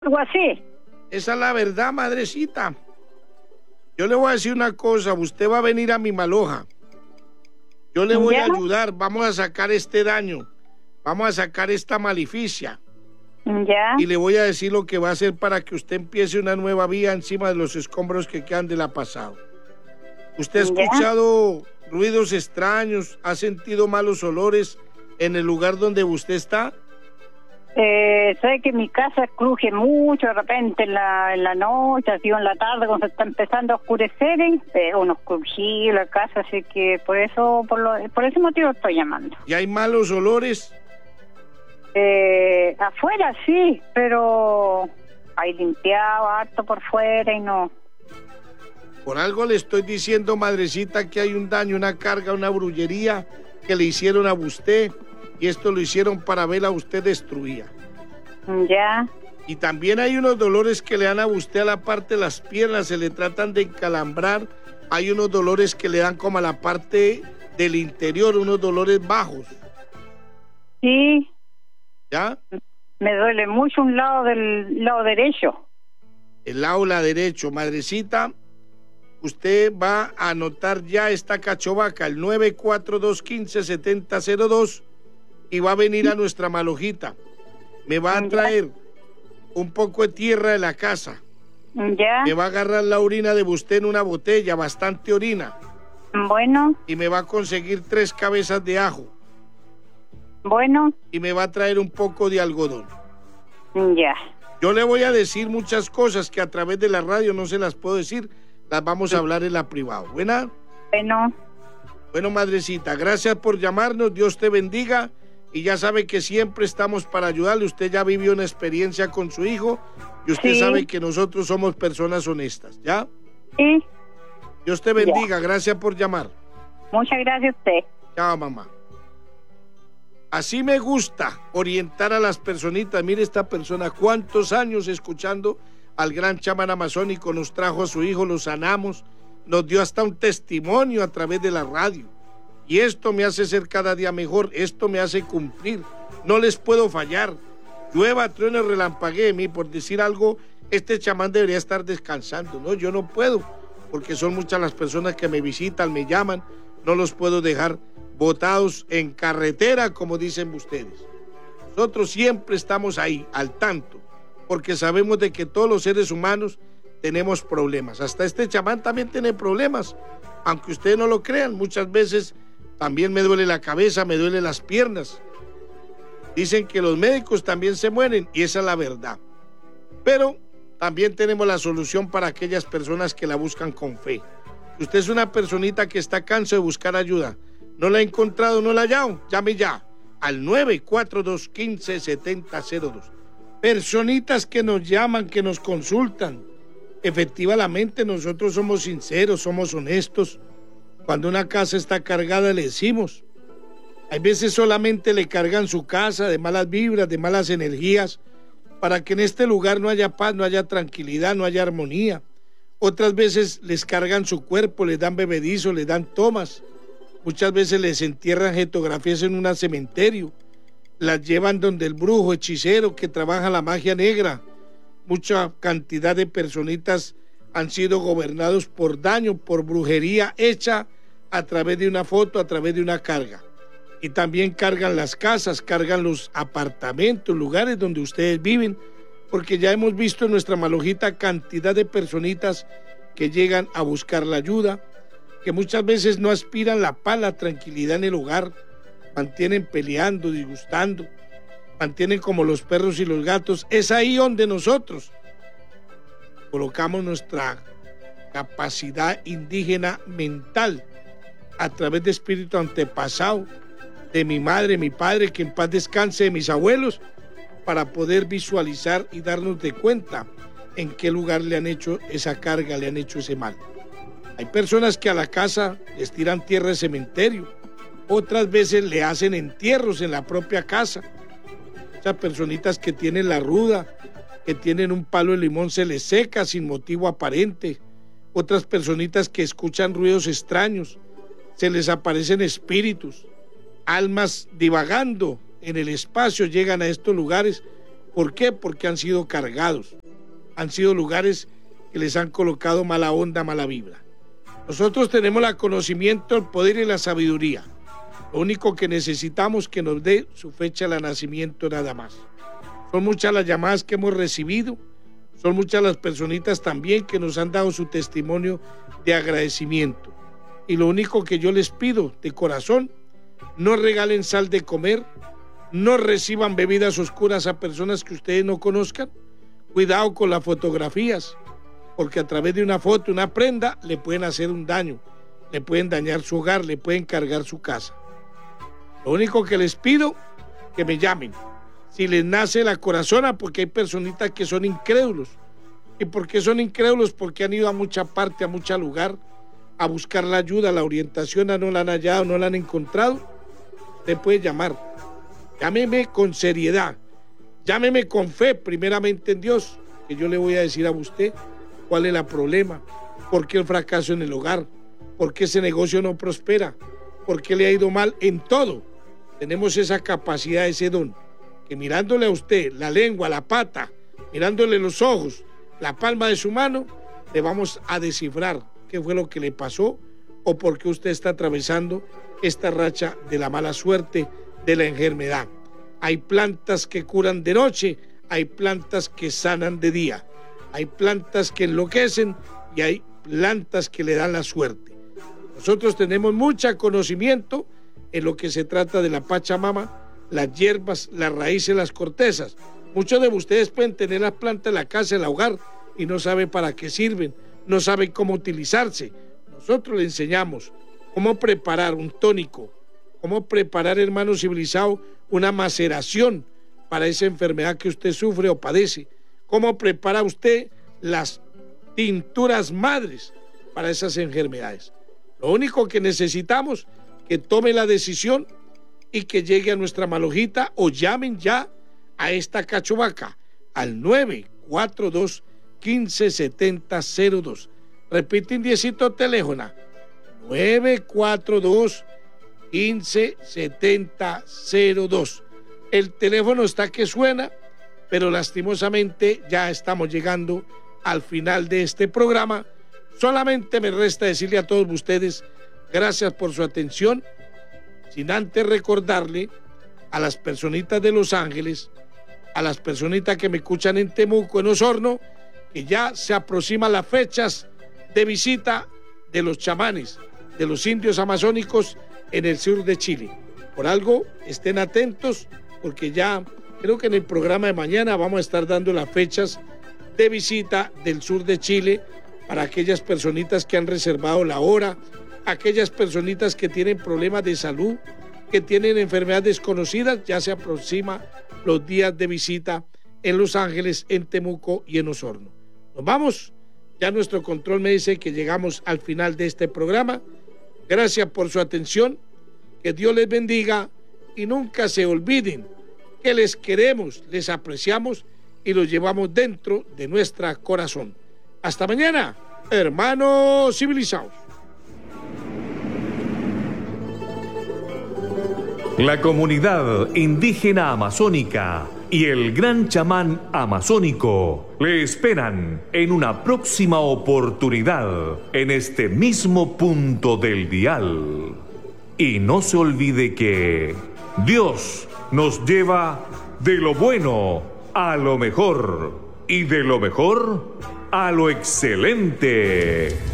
algo así. Esa es la verdad, madrecita. Yo le voy a decir una cosa, usted va a venir a mi maloja. Yo le voy a ayudar, vamos a sacar este daño, vamos a sacar esta maleficia. Ya. Y le voy a decir lo que va a hacer para que usted empiece una nueva vida encima de los escombros que quedan de la pasado. ¿Usted ha escuchado ruidos extraños? ¿Ha sentido malos olores en el lugar donde usted está? Sé que mi casa cruje mucho de repente en la noche, así en la tarde, cuando se está empezando a oscurecer, unos crujidos la casa, así que por ese motivo estoy llamando. ¿Y hay malos olores? Afuera sí, pero hay limpiado harto por fuera y no. Por algo le estoy diciendo, madrecita, que hay un daño, una carga, una brujería que le hicieron a usted, y esto lo hicieron para verla a usted destruida. Ya. Y también hay unos dolores que le dan a usted a la parte de las piernas, se le tratan de encalambrar. Hay unos dolores que le dan como a la parte del interior, unos dolores bajos. Sí. ¿Ya? Me duele mucho un lado del lado derecho. El lado derecho, madrecita. Usted va a anotar ya esta cachovaca, el 942157002, y va a venir a nuestra malojita. Me va a traer un poco de tierra de la casa. Ya. Me va a agarrar la orina de usted en una botella, bastante orina. Bueno. Y me va a conseguir 3 cabezas de ajo. Bueno. Y me va a traer un poco de algodón. Ya. Yo le voy a decir muchas cosas que a través de la radio no se las puedo decir. Las vamos a hablar en la privada. ¿Buena? Bueno, madrecita, gracias por llamarnos. Dios te bendiga. Y ya sabe que siempre estamos para ayudarle. Usted ya vivió una experiencia con su hijo. Y usted sabe que nosotros somos personas honestas. ¿Ya? Sí. Dios te bendiga. Gracias por llamar. Muchas gracias a usted. Chao, mamá. Así me gusta orientar a las personitas. Mire esta persona, cuántos años escuchando al gran chamán amazónico, nos trajo a su hijo, lo sanamos, nos dio hasta un testimonio a través de la radio. Y esto me hace ser cada día mejor, esto me hace cumplir. No les puedo fallar. Llueva, truene, relampaguee de mí, por decir algo, este chamán debería estar descansando. No, yo no puedo, porque son muchas las personas que me visitan, me llaman, no los puedo dejar botados en carretera, como dicen ustedes. Nosotros siempre estamos ahí, al tanto, porque sabemos de que todos los seres humanos tenemos problemas. Hasta este chamán también tiene problemas, aunque ustedes no lo crean. Muchas veces también me duele la cabeza, me duelen las piernas. Dicen que los médicos también se mueren, y esa es la verdad. Pero también tenemos la solución para aquellas personas que la buscan con fe. Si usted es una personita que está cansado de buscar ayuda, no la ha encontrado, no la ha hallado, llame ya al 942157002. Personitas que nos llaman, que nos consultan. Efectivamente, nosotros somos sinceros, somos honestos. Cuando una casa está cargada, le decimos. Hay veces solamente le cargan su casa de malas vibras, de malas energías, para que en este lugar no haya paz, no haya tranquilidad, no haya armonía. Otras veces les cargan su cuerpo, les dan bebedizo, les dan tomas. Muchas veces les entierran jetografías en un cementerio. Las llevan donde el brujo, hechicero que trabaja la magia negra. Mucha cantidad de personitas han sido gobernados por daño, por brujería hecha a través de una foto, a través de una carga. Y también cargan las casas, cargan los apartamentos, lugares donde ustedes viven, porque ya hemos visto en nuestra malojita cantidad de personitas que llegan a buscar la ayuda, que muchas veces no aspiran la paz, la tranquilidad en el hogar, mantienen peleando, disgustando, mantienen como los perros y los gatos. Es ahí donde nosotros colocamos nuestra capacidad indígena mental a través de espíritu antepasado, de mi madre, mi padre, que en paz descanse, de mis abuelos, para poder visualizar y darnos de cuenta en qué lugar le han hecho esa carga, le han hecho ese mal. Hay personas que a la casa les tiran tierra de cementerio, otras veces le hacen entierros en la propia casa. Esas personitas que tienen la ruda, que tienen un palo de limón, se les seca sin motivo aparente. Otras personitas que escuchan ruidos extraños, se les aparecen espíritus, almas divagando en el espacio, llegan a estos lugares ¿Por qué? Porque han sido cargados, han sido lugares que les han colocado mala onda, mala vibra. Nosotros tenemos el conocimiento, el poder y la sabiduría. Lo único que necesitamos es que nos dé su fecha de nacimiento nada más. Son muchas las llamadas que hemos recibido, son muchas las personitas también que nos han dado su testimonio de agradecimiento. Y lo único que yo les pido de corazón, no regalen sal de comer, no reciban bebidas oscuras a personas que ustedes no conozcan. Cuidado con las fotografías, porque a través de una foto, una prenda, le pueden hacer un daño, le pueden dañar su hogar, le pueden cargar su casa. Lo único que les pido, que me llamen. Si les nace la corazona, porque hay personitas que son incrédulos. ¿Y por qué son incrédulos? Porque han ido a mucha parte, a mucho lugar, a buscar la ayuda, la orientación, no la han hallado, no la han encontrado. Usted puede llamar. Llámeme con seriedad. Llámeme con fe, primeramente en Dios, que yo le voy a decir a usted cuál es el problema, por qué el fracaso en el hogar, por qué ese negocio no prospera, por qué le ha ido mal en todo. Tenemos esa capacidad, ese don, que mirándole a usted la lengua, la pata, mirándole los ojos, la palma de su mano, le vamos a descifrar qué fue lo que le pasó o por qué usted está atravesando esta racha de la mala suerte, de la enfermedad. Hay plantas que curan de noche, hay plantas que sanan de día, hay plantas que enloquecen y hay plantas que le dan la suerte. Nosotros tenemos mucho conocimiento en lo que se trata de la Pachamama, las hierbas, las raíces, las cortezas. Muchos de ustedes pueden tener las plantas en la casa, en el hogar, y no saben para qué sirven, no saben cómo utilizarse. Nosotros le enseñamos cómo preparar un tónico, cómo preparar, hermano civilizado, una maceración para esa enfermedad que usted sufre o padece. Cómo prepara usted las tinturas madres para esas enfermedades. Lo único que necesitamos es que tome la decisión y que llegue a nuestra malojita o llamen ya a esta cachovaca al 942-157002. Repite un diecito teléfono, 942-157002. El teléfono está que suena, pero lastimosamente ya estamos llegando al final de este programa. Solamente me resta decirle a todos ustedes gracias por su atención, sin antes recordarle a las personitas de Los Ángeles, a las personitas que me escuchan en Temuco, en Osorno, que ya se aproximan las fechas de visita de los chamanes, de los indios amazónicos en el sur de Chile. Por algo, estén atentos, porque ya creo que en el programa de mañana vamos a estar dando las fechas de visita del sur de Chile para aquellas personitas que han reservado la hora, aquellas personitas que tienen problemas de salud, que tienen enfermedades desconocidas. Ya se aproxima los días de visita en Los Ángeles, en Temuco y en Osorno. Nos vamos. Ya nuestro control me dice que llegamos al final de este programa. Gracias por su atención. Que Dios les bendiga y nunca se olviden que les queremos, les apreciamos y los llevamos dentro de nuestro corazón. Hasta mañana, hermanos civilizados. La comunidad indígena amazónica y el gran chamán amazónico le esperan en una próxima oportunidad en este mismo punto del dial. Y no se olvide que Dios nos lleva de lo bueno a lo mejor y de lo mejor a lo excelente.